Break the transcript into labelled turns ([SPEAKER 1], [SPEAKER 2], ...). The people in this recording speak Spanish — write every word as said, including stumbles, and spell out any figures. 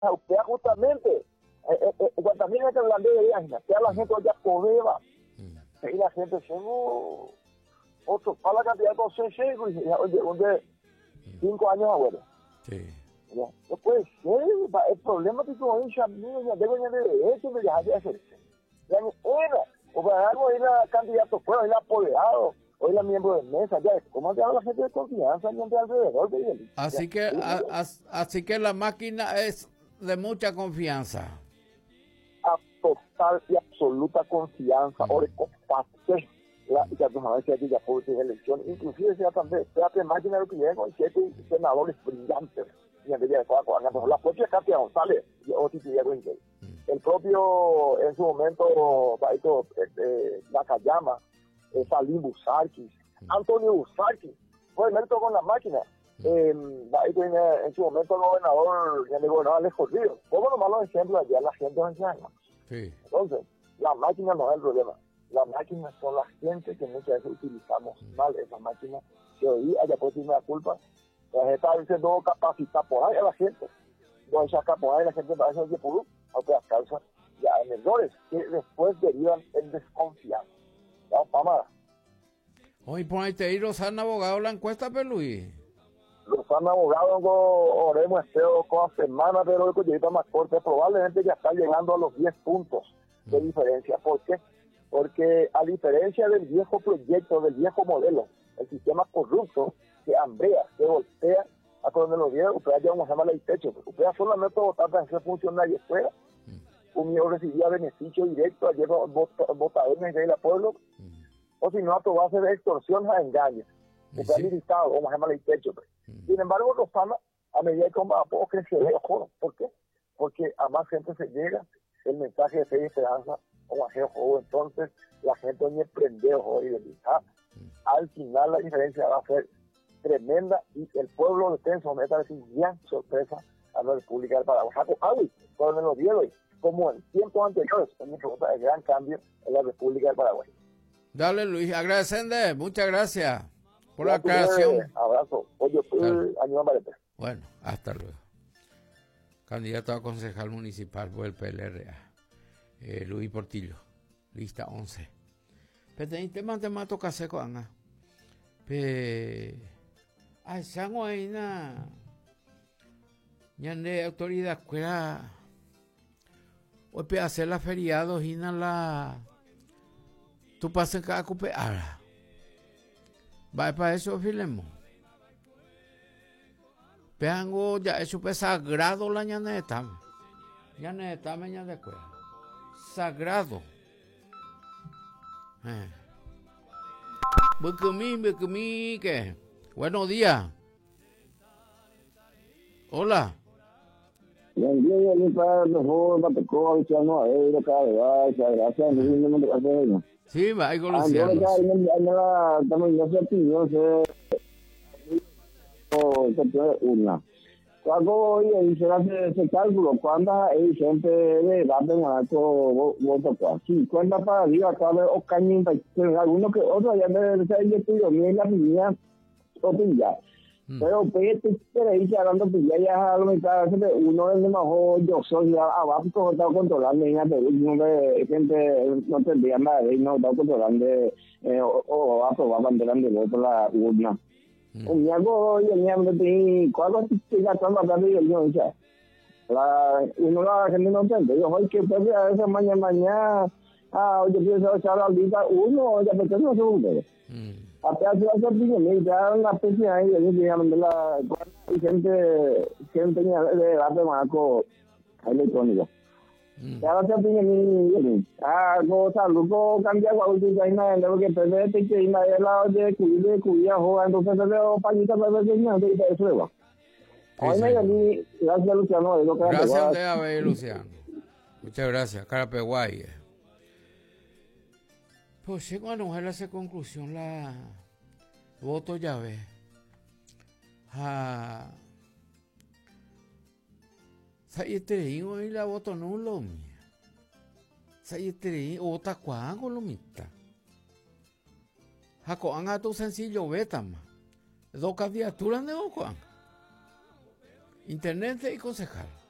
[SPEAKER 1] usted justamente, eh, eh, eh, también hay que hablar de ella, que a la gente ya podeba, y la gente somos otro, para la cantidad de consejos, y oye, donde cinco años abuelo.
[SPEAKER 2] Sí.
[SPEAKER 1] Ya, no puede ser, el problema es que como hincha mío, ya tengo de derecho, me deja de hacer. Ya no era, o para algo ahí la candidato fuera, ahí la apoderado, hoy la miembro de mesa, ya, ¿cómo te habla la gente de confianza y de alrededor? De
[SPEAKER 2] así que, a, a, así que la máquina es de mucha confianza.
[SPEAKER 1] A total y absoluta confianza,
[SPEAKER 2] Mm.
[SPEAKER 1] ahora comparte la ya tú sabes que aquí ya puede tener elecciones, inclusive sea también, espérate, máquina de lo que llega con siete senadores brillantes. Y en vez de la propia Katia González, yo sí quería decir, el propio, en su momento, Baito, eh, Nakayama, eh, Salim Busarkis, Antonio Busarkis, fue el mérito con la máquina. Eh, Baito, en, en su momento, el gobernador, ya le gobernaba Alejo Ríos. Como los malos ejemplos allá, la gente no entiende.
[SPEAKER 2] Sí.
[SPEAKER 1] Entonces, la máquina no es el problema. Las máquinas son la gente que muchas veces utilizamos mal esas máquinas, que hoy haya puesto una culpa. La gente está diciendo capacitar por ahí a la gente, no sacar por ahí a la gente para eso de puro, a otras causas ya en errores que después derivan en desconfianza. ¿Ya? Vamos.
[SPEAKER 2] Hoy por ahí te ir Rosana Abogado la encuesta, Peluí.
[SPEAKER 1] Rosana Abogado, oremos espero con semana, pero el proyecto más corto probablemente ya está llegando a los diez puntos de mm. diferencia. ¿Por qué? Porque a diferencia del viejo proyecto, del viejo modelo, el sistema corrupto, que hambrea, que golpea a donde lo dieron, usted ya vamos a llamarle el techo. Usted solamente votar para ser funcionario fuera. Mm. Un mío recibía beneficio directo, ayer votadores de la pueblo, mm. o si no, a tu base de extorsión a engaño. Usted ha militado, vamos a llamarle el techo. Mm. Sin embargo, Rosana, a medida que va a poco crecer, ojo, ¿por qué? Porque a más gente se llega el mensaje de fe y esperanza, o a entonces la gente hoy emprende hoy de mitad. Al final la diferencia va a ser tremenda y el pueblo de Tenso meta a decir gran sorpresa a la República del Paraguay. Jaco Agui, cuando me lo dieron, como en tiempos anteriores, es mi pregunta de gran cambio en la República del Paraguay.
[SPEAKER 2] Dale, Luis, agradecende, muchas gracias por
[SPEAKER 1] ya
[SPEAKER 2] la aclaración.
[SPEAKER 1] Abrazo. Oye, año Marete.
[SPEAKER 2] Bueno, hasta luego. Candidato a concejal municipal por el P L R A, eh, Luis Portillo, lista once. Pero el tema de mato caseco, Ana. Pe... Ay, sango ahí na. Ñande autoridad escuela. Hoy pe hacer la feriados y na la. Tú pasas cada cupe. Ahora. Va para eso, Filemo. Peango ya eso pe sagrado la ñaneta. Ñaneta me ñande escuela. Sagrado. Eh. Becumí, becumí, ¿qué? Buenos días. Hola.
[SPEAKER 3] Buen día, mi padre, mejor, me tocó avisarnos a él, cada vez, gracias, no sé, no me tocó.
[SPEAKER 2] Sí, va, hay que
[SPEAKER 3] Luciano. Ah, yo ya, estamos, no sé, no sé, o una. Cuando hoy se hace ese cálculo, cuando hay gente de edad de marco, voto sí, cuenta para arriba, cada vez o cañita, algunos que otros ya me dicen, yo estoy en la piña, o pilla. Pero pues te dice hablando pilla ya a lo mitad de uno es mejor yo soy abajo todo está controlando en pero uno de gente no tendría nada de no está controlando o o aprobar bandera de voto la urna. Un día go y el día de cuando se ya están hablando de yo ya. La uno la gente no entiende. Yo hoy que pues a esa mañana mañana ah yo pienso echar ahorita uno ya me tengo segundo. Atrás de la opinión, me da una especie ahí de de la gente gente de la de marco electrónico. Ya la opinión ah cosa luego cambia cuando tú ya no lo que te te que ina el lado de cuide cuida joa entonces le veo pañita para ver no de eso va. Hoy me di gracias Luciano de lo que
[SPEAKER 2] gracias de haber Luciano. Muchas gracias, Carapeguay. Pues sí, cuando mujer hace conclusión la voto ya ve. Ah, Sayetrein hoy la voto nulo mía. Sayetrein vota cuángo lo mita. Jaco anga tu sencillo betama. Dos candidaturas de Juan. Intendente y concejal.